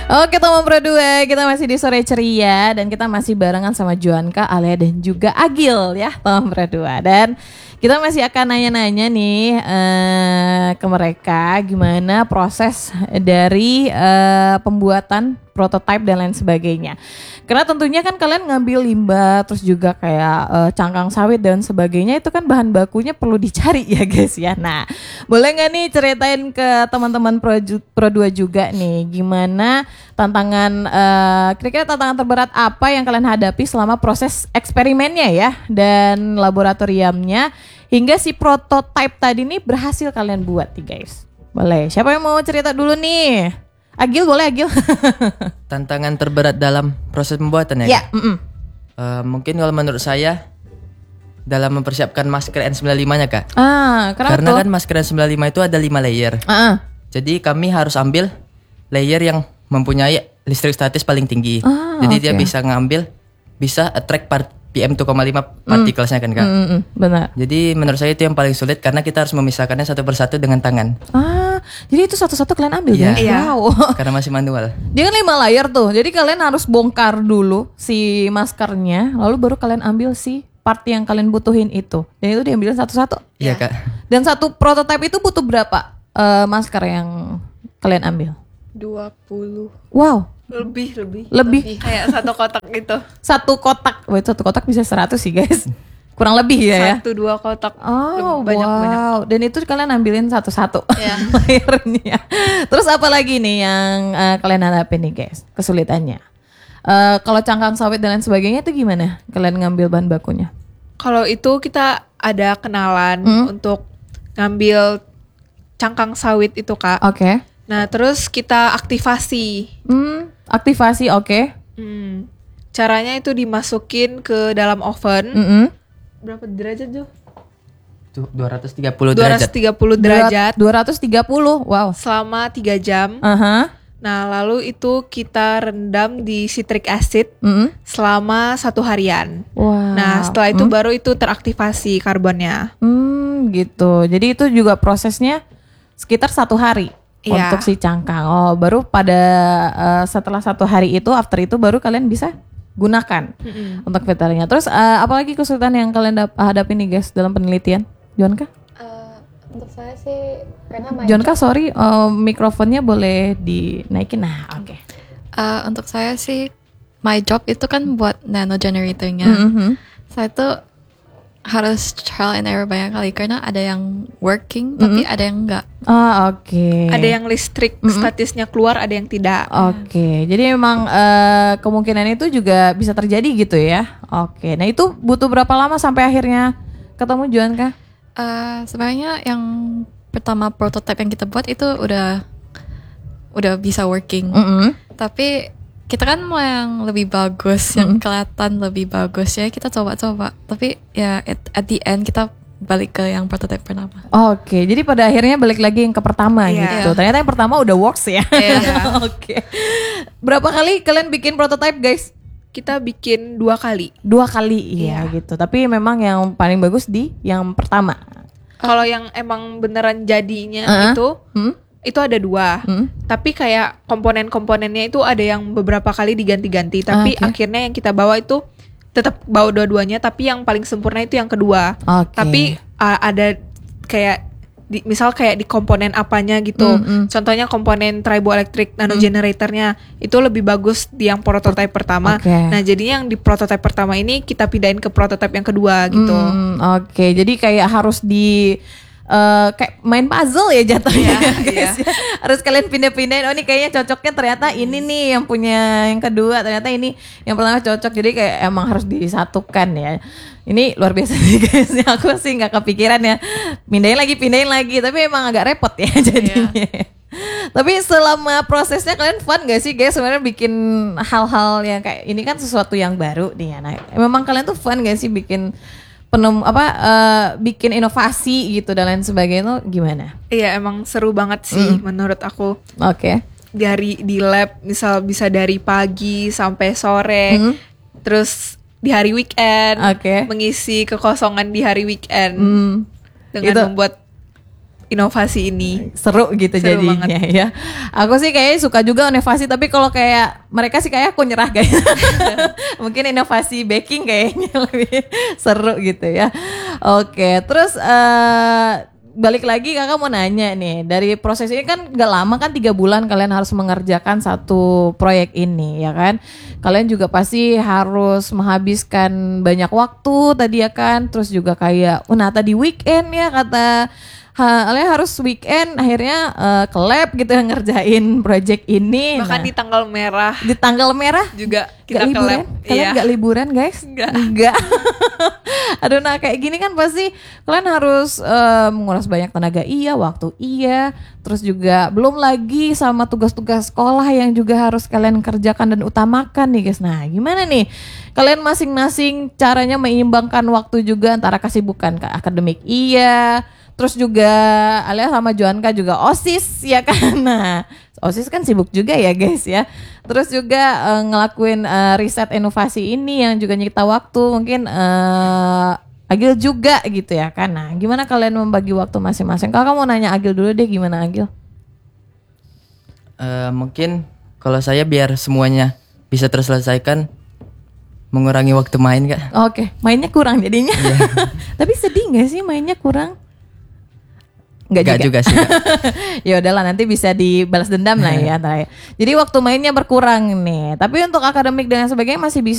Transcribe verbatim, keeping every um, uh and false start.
Oke teman Pro dua, kita masih di sore ceria dan kita masih barengan sama Juanka, Alia dan juga Agil ya teman Pro dua. Dan kita masih akan nanya-nanya nih uh, ke mereka gimana proses dari uh, pembuatan prototipe dan lain sebagainya. Karena tentunya kan kalian ngambil limbah terus juga kayak uh, cangkang sawit dan sebagainya, itu kan bahan bakunya perlu dicari ya guys ya. Nah, boleh nggak nih ceritain ke teman-teman Pro, Pro dua juga nih gimana tantangan uh, kira-kira tantangan terberat apa yang kalian hadapi selama proses eksperimennya ya dan laboratoriumnya hingga si prototipe tadi nih berhasil kalian buat nih guys. Boleh, siapa yang mau cerita dulu nih? Agil boleh Agil. Tantangan terberat dalam proses pembuatan ya? Ya. Mm-mm. Uh, mungkin kalau menurut saya dalam mempersiapkan masker N sembilan puluh lima nya kak. Ah, karena tuh? kan masker N sembilan puluh lima itu ada lima layer. Uh-uh. Jadi kami harus ambil layer yang mempunyai listrik statis paling tinggi. Ah, Jadi okay. dia bisa ngambil, bisa attract part P M dua koma lima partikelnya kan kak. Mm, mm, benar. Jadi menurut saya itu yang paling sulit karena kita harus memisahkannya satu persatu dengan tangan. Ah, jadi itu satu-satu kalian ambil Iya. guys? Iya. Wow. Karena masih manual. Dia kan lima layer tuh, jadi kalian harus bongkar dulu si maskernya, lalu baru kalian ambil si part yang kalian butuhin itu. Dan itu diambilin satu-satu. Iya Ya. kak. Dan satu prototipe itu butuh berapa uh, masker yang kalian ambil? dua puluh Wow. lebih lebih Lebih. kayak satu kotak gitu. Satu kotak, wait satu kotak bisa seratus sih guys. Kurang lebih ya ya. Satu dua kotak. Oh banyak wow. banyak. Dan itu kalian ambilin satu-satu Iya. layernya. Terus apa lagi nih yang uh, kalian hadapin nih guys? Kesulitannya. Uh, kalau cangkang sawit dan lain sebagainya itu gimana? Kalian ngambil bahan bakunya? Kalau itu kita ada kenalan Hmm? untuk ngambil cangkang sawit itu kak. Oke. Okay. Nah terus kita aktivasi. Hmm, aktivasi oke. Okay. Hmm. Caranya itu dimasukin ke dalam oven. Mm-mm. Berapa derajat Jo? Tuh, dua ratus tiga puluh dua ratus derajat. tiga puluh derajat dua ratus tiga puluh. Wow. selama tiga jam. Aha. Nah lalu itu kita rendam di citric acid Mm-mm. selama satu harian. Wow. Nah setelah itu Hmm. baru itu teraktivasi karbonnya. Hmm, gitu. Jadi itu juga prosesnya sekitar satu hari. Iya. Untuk si cangkang. Oh, baru pada uh, setelah satu hari itu, after itu baru kalian bisa gunakan Mm-mm. untuk filternya. Terus uh, apalagi kesulitan yang kalian dap- hadapi nih guys dalam penelitian? Jonka? Uh, untuk saya sih karena my Jonka, job, sorry, uh, mikrofonnya boleh dinaikin. Nah, oke. Okay. uh, untuk saya sih my job itu kan buat nano generatornya. Mm-hmm. Saya tuh harus trial and error banyak kali karena ada yang working tapi ada yang enggak. Ah, oke. Okay. Ada yang listrik statisnya keluar, ada yang tidak. Oke, okay. Jadi memang uh, kemungkinan itu juga bisa terjadi gitu ya. Oke, okay. Nah itu butuh berapa lama sampai akhirnya ketemu Juanka? Uh, sebenarnya yang pertama prototype yang kita buat itu udah udah bisa working. Mm-hmm. Tapi kita kan mau yang lebih bagus, yang kelihatan lebih bagus ya kita coba-coba. Tapi ya at, at the end kita balik ke yang prototype pertama. Oke, jadi pada akhirnya balik lagi yang ke pertama Iya. gitu. Ternyata yang pertama udah works ya. Iya. Oke. Berapa kali kalian bikin prototype guys? Kita bikin dua kali. Dua kali, iya Iya. gitu. Tapi memang yang paling bagus di yang pertama. Kalau yang emang beneran jadinya Uh-uh. itu, Hmm? itu ada dua. Hmm? Tapi kayak komponen-komponennya itu ada yang beberapa kali diganti-ganti. Tapi Oke. akhirnya yang kita bawa itu tetap bawa dua-duanya. Tapi yang paling sempurna itu yang kedua. Oke. Tapi uh, ada kayak di, misal kayak di komponen apanya gitu. Mm, mm. Contohnya komponen triboelectric nanogeneratornya itu lebih bagus di yang prototype pertama. Oke. Nah jadinya yang di prototype pertama ini kita pindahin ke prototype yang kedua gitu. Hmm, Oke, jadi kayak harus di eh, kayak main puzzle ya jatuhnya Iya, guys. iya. Ya. Harus kalian pindah-pindahin. Oh ini kayaknya cocoknya ternyata ini nih yang punya yang kedua, ternyata ini yang pertama cocok. Jadi kayak emang harus disatukan ya. Ini luar biasa nih guys. Aku sih nggak kepikiran ya. Pindahin lagi, pindahin lagi. Tapi emang agak repot ya jadinya. Tapi selama prosesnya kalian fun gak sih guys sebenarnya bikin hal-hal yang kayak ini kan sesuatu yang baru nih ya. Nah, memang kalian tuh fun gak sih bikin penem apa eh, bikin inovasi gitu dan lain sebagainya tuh gimana? Iya emang seru banget sih menurut aku. Oke. Dari di lab misal bisa dari pagi sampai sore. Hmm. Terus di hari weekend Oke. mengisi kekosongan di hari weekend Hmm. dengan Itu- membuat inovasi ini. Seru gitu Seru jadinya ya. Aku sih kayaknya suka juga inovasi, tapi kalau kayak mereka sih kayak aku nyerah guys. Mungkin inovasi baking kayaknya lebih seru gitu ya. Oke, terus eh balik lagi kakak mau nanya nih, dari proses ini kan gak lama kan, tiga bulan kalian harus mengerjakan satu proyek ini ya kan. Kalian juga pasti harus menghabiskan banyak waktu tadi ya kan. Terus juga kayak, oh nah tadi weekend ya kata Ha, kalian harus weekend akhirnya uh, ke lab gitu ngerjain project ini. Bahkan Nah, di tanggal merah di tanggal merah juga gak kita ke liburan? lab. Kalian Iya. gak liburan guys? Nggak. Nggak. Aduh, nah kayak gini kan pasti kalian harus uh, menguras banyak tenaga iya, waktu iya. Terus juga belum lagi sama tugas-tugas sekolah yang juga harus kalian kerjakan dan utamakan nih guys. Nah gimana nih kalian masing-masing caranya menyeimbangkan waktu juga antara kesibukan ke akademik iya, terus juga Alia sama Joanka juga OSIS ya kan. Nah, OSIS kan sibuk juga ya guys ya. Terus juga uh, ngelakuin uh, riset inovasi ini yang juga nyita waktu. Mungkin uh, Agil juga gitu ya kan. Nah, gimana kalian membagi waktu masing-masing? Kakak mau nanya Agil dulu deh, gimana Agil? Eh, mungkin kalau saya biar semuanya bisa terselesaikan, mengurangi waktu main kak. Oke, mainnya kurang jadinya. Tapi sedih gak sih mainnya kurang? Enggak Nggak juga, juga sih kak. Ya udahlah, nanti bisa dibalas dendam lah ya. Jadi waktu mainnya berkurang nih. Tapi untuk akademik dan sebagainya masih bisa